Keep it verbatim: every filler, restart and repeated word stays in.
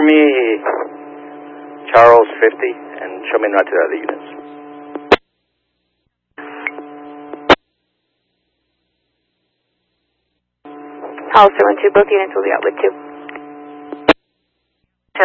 me Charles fifty and show me not to the other units. Hollister one two, both units will be out with two.